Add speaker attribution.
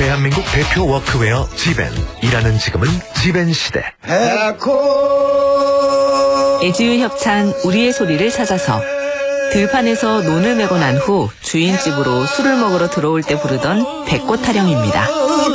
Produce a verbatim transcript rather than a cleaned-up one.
Speaker 1: 대한민국 대표 워크웨어 지벤. 일하는 지금은 지벤 시대.
Speaker 2: 애지유 협찬 우리의 소리를 찾아서 들판에서 논을 메고 난 후 주인집으로 술을 먹으러 들어올 때 부르던 배꼽 타령입니다.